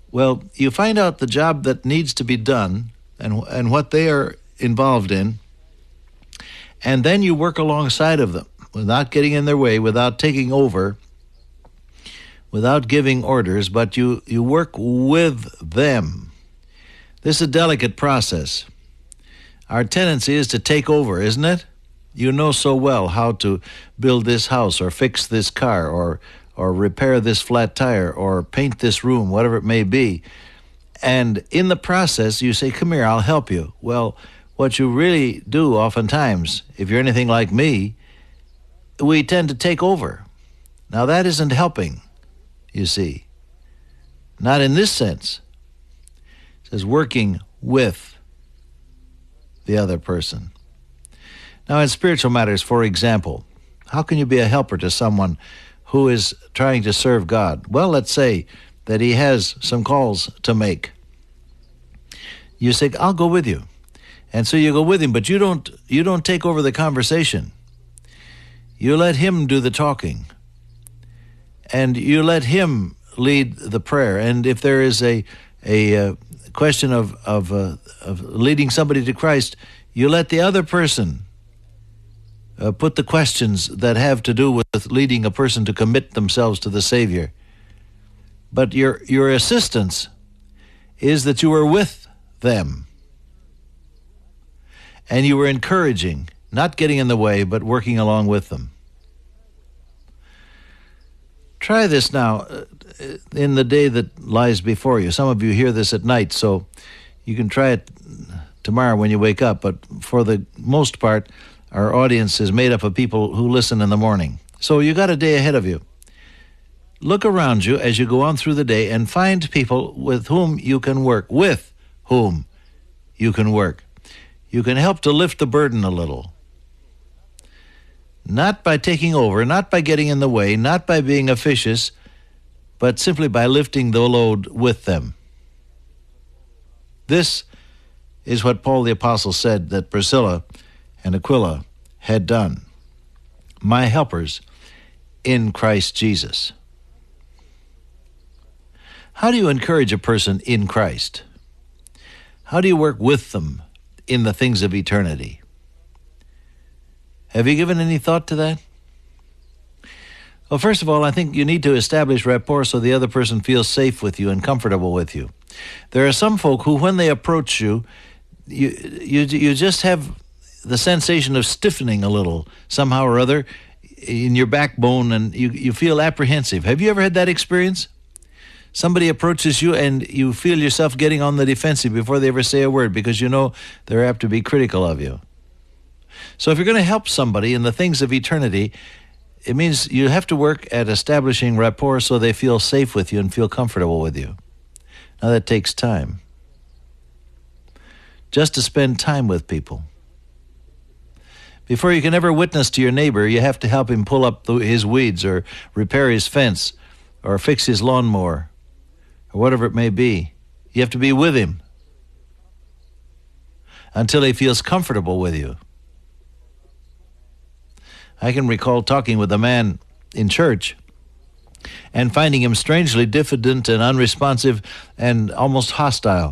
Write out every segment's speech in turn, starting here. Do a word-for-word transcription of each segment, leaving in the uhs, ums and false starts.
Well, you find out the job that needs to be done and and what they are involved in, and then you work alongside of them without getting in their way, without taking over, without giving orders, but you, you work with them. This is a delicate process. Our tendency is to take over, isn't it? You know so well how to build this house or fix this car or or repair this flat tire or paint this room, whatever it may be. And in the process, you say, come here, I'll help you. Well, what you really do oftentimes, if you're anything like me, we tend to take over. Now, that isn't helping, you see. Not in this sense. It says working with the other person. Now, in spiritual matters, for example, how can you be a helper to someone who is trying to serve God? Well, let's say that he has some calls to make. You say, I'll go with you. And so you go with him, but you don't you don't take over the conversation. You let him do the talking. And you let him lead the prayer. And if there is a a uh, question of of, uh, of leading somebody to Christ, you let the other person Uh, put the questions that have to do with leading a person to commit themselves to the Savior. But your your assistance is that you were with them. And you were encouraging, not getting in the way, but working along with them. Try this now uh, in the day that lies before you. Some of you hear this at night, so you can try it tomorrow when you wake up. But for the most part, our audience is made up of people who listen in the morning. So you got a day ahead of you. Look around you as you go on through the day and find people with whom you can work, with whom you can work. You can help to lift the burden a little. Not by taking over, not by getting in the way, not by being officious, but simply by lifting the load with them. This is what Paul the Apostle said that Priscilla and Aquila had done. My helpers in Christ Jesus. How do you encourage a person in Christ? How do you work with them in the things of eternity? Have you given any thought to that? Well, first of all, I think you need to establish rapport so the other person feels safe with you and comfortable with you. There are some folk who, when they approach you, you you, you just have the sensation of stiffening a little somehow or other in your backbone, and you, you feel apprehensive. Have you ever had that experience? Somebody approaches you and you feel yourself getting on the defensive before they ever say a word because you know they're apt to be critical of you. So if you're going to help somebody in the things of eternity, it means you have to work at establishing rapport so they feel safe with you and feel comfortable with you. Now that takes time. Just to spend time with people. Before you can ever witness to your neighbor, you have to help him pull up his weeds or repair his fence or fix his lawnmower or whatever it may be. You have to be with him until he feels comfortable with you. I can recall talking with a man in church and finding him strangely diffident and unresponsive and almost hostile.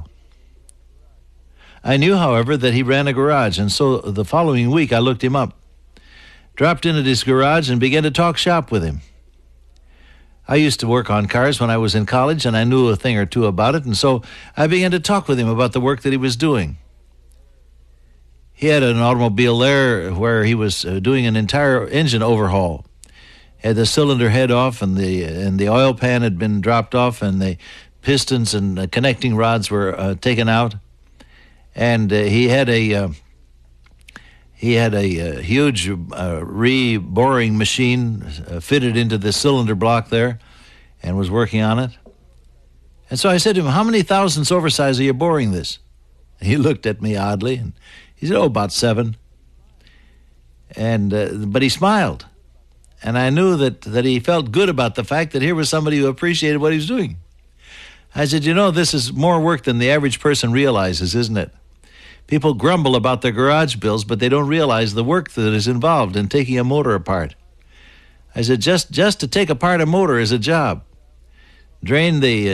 I knew, however, that he ran a garage, and so the following week I looked him up, dropped in at his garage, and began to talk shop with him. I used to work on cars when I was in college, and I knew a thing or two about it, and so I began to talk with him about the work that he was doing. He had an automobile there where he was doing an entire engine overhaul. Had the cylinder head off, and the and the oil pan had been dropped off, and the pistons and the connecting rods were uh, taken out. And uh, he had a uh, he had a, uh huge uh, re-boring machine uh, fitted into the cylinder block there, and was working on it. And so I said to him, "How many thousandths oversize are you boring this?" And he looked at me oddly, and he said, "Oh, about seven." And uh, but he smiled, and I knew that that he felt good about the fact that here was somebody who appreciated what he was doing. I said, "You know, this is more work than the average person realizes, isn't it? People grumble about their garage bills, but they don't realize the work that is involved in taking a motor apart." I said, just, just to take apart a motor is a job. Drain the